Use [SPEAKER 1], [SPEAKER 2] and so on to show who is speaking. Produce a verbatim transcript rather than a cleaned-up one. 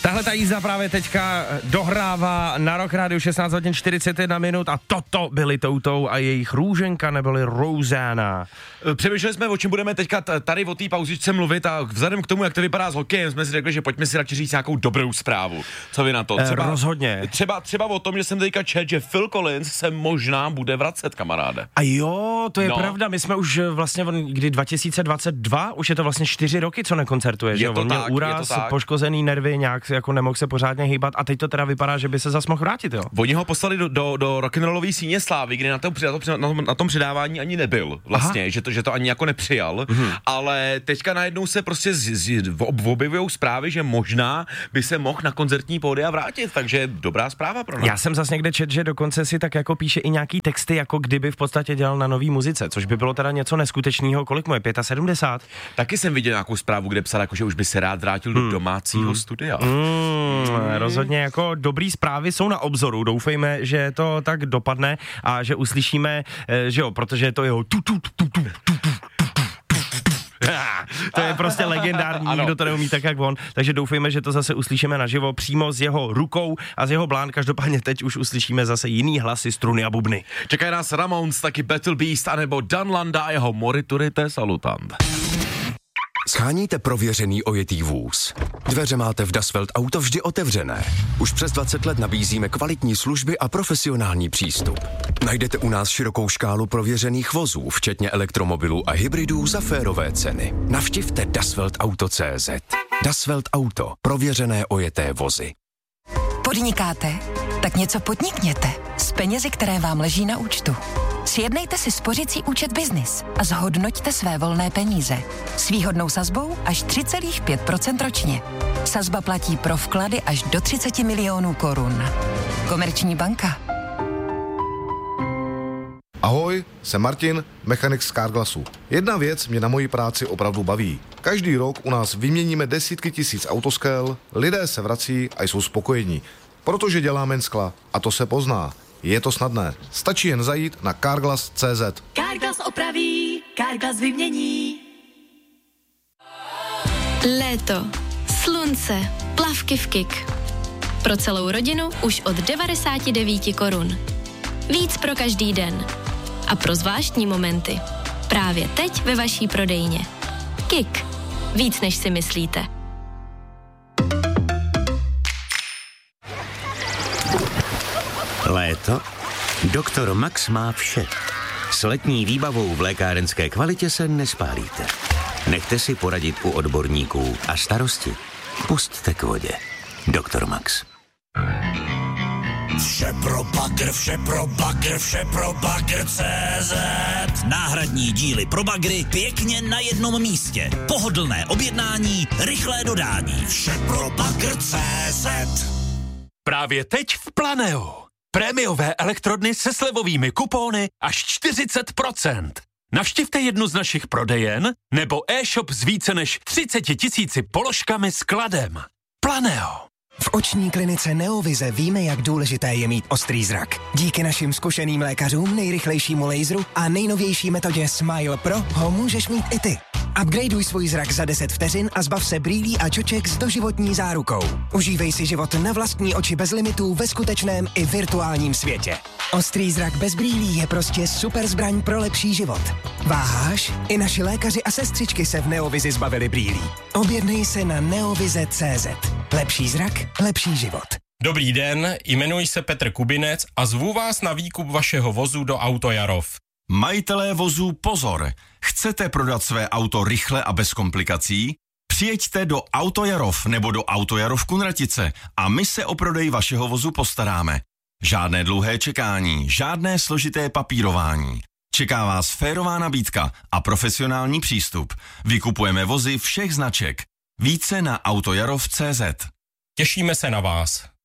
[SPEAKER 1] Tahle ta jízda právě teďka dohrává na Rock Radio šestnáct hodin čtyřicet jedna minut a toto byli Toutou a jejich růženka neboli Rosanna.
[SPEAKER 2] Přemýšleli jsme, o čem budeme teďka tady o té pauzičce mluvit a vzhledem k tomu, jak to vypadá s hokejem, jsme si řekli, že pojďme si radši říct nějakou dobrou zprávu. Co vy na to?
[SPEAKER 1] Třeba, eh, rozhodně.
[SPEAKER 2] Třeba, třeba o tom, že jsem teďka čet, že Phil Collins se možná bude vracet, kamaráde.
[SPEAKER 1] A jo, to je
[SPEAKER 2] no.
[SPEAKER 1] pravda, my jsme už vlastně, kdy dva tisíce dvacet dva, už je to vlastně čtyři roky, co nekoncertuje,
[SPEAKER 2] je
[SPEAKER 1] že on měl
[SPEAKER 2] tak,
[SPEAKER 1] úraz, poškozený nervy, nějak jako nemohl se pořádně hýbat a teď to teda vypadá, že by se zas mohl vrátit, jo.
[SPEAKER 2] Oni ho poslali do, do, do rock'n'rollový síně slávy, kde na tom, na, tom, na tom předávání ani nebyl vlastně, že to, že to ani jako nepřijal, mm-hmm. ale teďka najednou se prostě z, z, objevujou zprávy, že možná by se mohl na koncertní pódia vrátit, takže dobrá zpráva pro nás.
[SPEAKER 1] Já jsem zas někde čet, že dokonce si tak jako píše i nějaký texty, jako kdyby v podstatě dělal na nový muzice, což by bylo teda něco neskutečného. Kolik mu je? sedmdesát pět?
[SPEAKER 2] Taky jsem viděl nějakou zprávu, kde psal, jako, že už by se rád vrátil hmm. do domácího hmm. studia.
[SPEAKER 1] Hmm. Hmm. Rozhodně jako dobrý zprávy jsou na obzoru. Doufejme, že to tak dopadne a že uslyšíme, že jo, protože je to jeho tu tu tu tu tu tu. To je prostě legendární, nikdo to neumí tak, jak on. Takže doufejme, že to zase uslyšíme naživo přímo z jeho rukou a z jeho blán. Každopádně teď už uslyšíme zase jiný hlasy, struny a bubny.
[SPEAKER 2] Čekají nás Ramones, taky Battle Beast, anebo Dan Landa a jeho Moriturite Salutant.
[SPEAKER 3] Sháníte prověřený ojetý vůz? Dveře máte v Das Welt Auto vždy otevřené. Už přes dvacet let nabízíme kvalitní služby a profesionální přístup. Najdete u nás širokou škálu prověřených vozů, včetně elektromobilů a hybridů za férové ceny. Navštivte dasweltauto tečka cé zet. Das Welt Auto. Prověřené ojeté vozy.
[SPEAKER 4] Podnikáte? Tak něco podnikněte s penězi, které vám leží na účtu. Sjednejte si spořicí účet Business a zhodnoťte své volné peníze. S výhodnou sazbou až tři celá pět procenta ročně. Sazba platí pro vklady až do třicet milionů korun. Komerční banka.
[SPEAKER 5] Ahoj, jsem Martin, mechanik z Carglassu. Jedna věc mě na mojí práci opravdu baví. Každý rok u nás vyměníme desítky tisíc autoskel, lidé se vrací a jsou spokojení. Protože děláme jen skla a to se pozná. Je to snadné. Stačí jen zajít na carglass tečka cé zet.
[SPEAKER 6] Carglass opraví, Carglass vymění.
[SPEAKER 7] Léto, slunce, plavky v Kik. Pro celou rodinu už od devadesát devět korun. Víc pro každý den. A pro zvláštní momenty. Právě teď ve vaší prodejně. Kik. Víc než si myslíte.
[SPEAKER 8] Léto? Doktor Max má vše. S letní výbavou v lékárenské kvalitě se nespálíte. Nechte si poradit u odborníků a starosti pusťte k vodě. Doktor Max.
[SPEAKER 9] Vše pro bagr, vše pro bagr, vše pro bagr tečka cé zet. Náhradní díly pro bagry pěkně na jednom místě. Pohodlné objednání, rychlé dodání. Vše pro bagr tečka cé zet.
[SPEAKER 10] Právě teď v Planeo. Prémiové elektrodny se slevovými kupóny až čtyřicet procent. Navštivte jednu z našich prodejen nebo e-shop s více než třicet tisíci položkami s kladem. Planeo.
[SPEAKER 11] V oční klinice Neovize víme, jak důležité je mít ostrý zrak. Díky našim zkušeným lékařům, nejrychlejšímu laseru a nejnovější metodě Smile Pro ho můžeš mít i ty. Upgradeuj svůj zrak za deset vteřin a zbav se brýlí a čoček s doživotní zárukou. Užívej si život na vlastní oči bez limitů ve skutečném i virtuálním světě. Ostrý zrak bez brýlí je prostě super zbraň pro lepší život. Váháš? I naši lékaři a sestřičky se v Neovizi zbavili brýlí. Objednej se na neovize tečka cé zet. Lepší zrak, lepší život.
[SPEAKER 12] Dobrý den, jmenuji se Petr Kubinec a zvu vás na výkup vašeho vozu do Auto Jarov.
[SPEAKER 13] Majitelé vozů pozor! Chcete prodat své auto rychle a bez komplikací? Přijeďte do Auto Jarov nebo do Auto Jarov Kunratice a my se o prodej vašeho vozu postaráme. Žádné dlouhé čekání, žádné složité papírování. Čeká vás férová nabídka a profesionální přístup. Vykupujeme vozy všech značek. Více na autojarov tečka cé zet.
[SPEAKER 12] Těšíme se na vás.